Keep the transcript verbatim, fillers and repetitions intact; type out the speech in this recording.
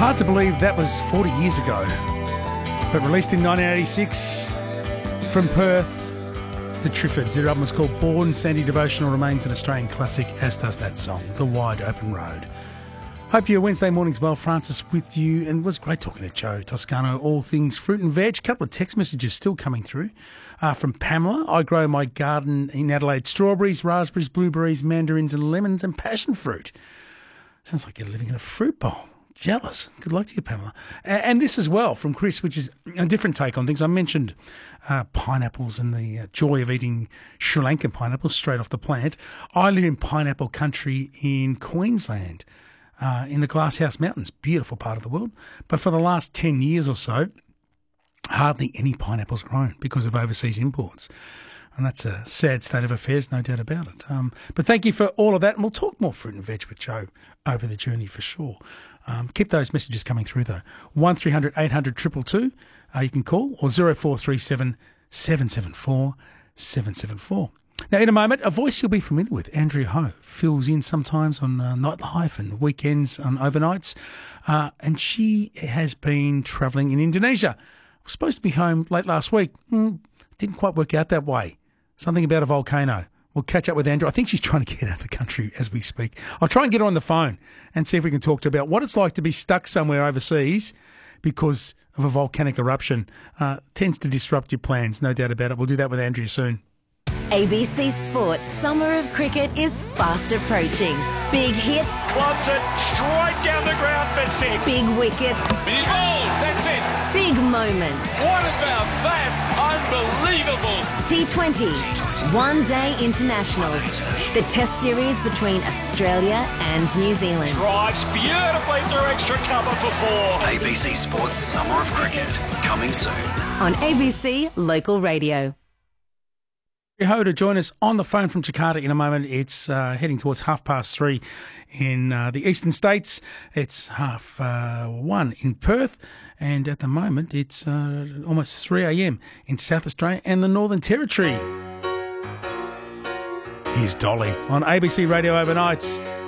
Hard to believe that was forty years ago, but released in nineteen eighty-six from Perth, the Triffids. Their album was called Born. Sandy Devotional remains an Australian classic, as does that song, The Wide Open Road. Hope your Wednesday morning's well. Francis with you, and it was great talking to Joe Toscano, all things fruit and veg. A couple of text messages still coming through uh, from Pamela. I grow my garden in Adelaide strawberries, raspberries, blueberries, mandarins and lemons and passion fruit. Sounds like you're living in a fruit bowl. Jealous. Good luck to you, Pamela. And this as well from Chris, which is a different take on things. I mentioned uh, pineapples and the uh, joy of eating Sri Lankan pineapples straight off the plant. I live in pineapple country in Queensland, uh, in the Glasshouse Mountains, beautiful part of the world. But for the last ten years or so, hardly any pineapples grown because of overseas imports. And that's a sad state of affairs, no doubt about it. Um, but thank you for all of that. And we'll talk more fruit and veg with Joe over the journey for sure. Um, keep those messages coming through, though. one three hundred eight hundred two two two, uh, you can call, or zero four three seven seven seven four seven seven four. Now, in a moment, a voice you'll be familiar with, Andrea Ho, fills in sometimes on uh, nightlife and weekends on overnights. Uh, and she has been travelling in Indonesia. Was supposed to be home late last week. Mm, didn't quite work out that way. Something about a volcano. We'll catch up with Andrea. I think she's trying to get out of the country as we speak. I'll try and get her on the phone and see if we can talk to her about what it's like to be stuck somewhere overseas because of a volcanic eruption. Uh, tends to disrupt your plans, no doubt about it. We'll do that with Andrea soon. A B C Sports Summer of Cricket is fast approaching. Big hits. Wants it straight down the ground for six. Big wickets. He's bowled. That's it. Big moments. What about that? Unbelievable. T twenty. One Day Internationals. The Test series between Australia and New Zealand. Drives beautifully through extra cover for four. A B C Sports Summer of Cricket. Coming soon. On A B C Local Radio. Ho to join us on the phone from Jakarta in a moment. It's uh, heading towards half past three in uh, the eastern states. It's half uh, one in Perth, and at the moment it's uh, almost three a.m. in South Australia and the Northern Territory. Here's Dolly on A B C Radio Overnights.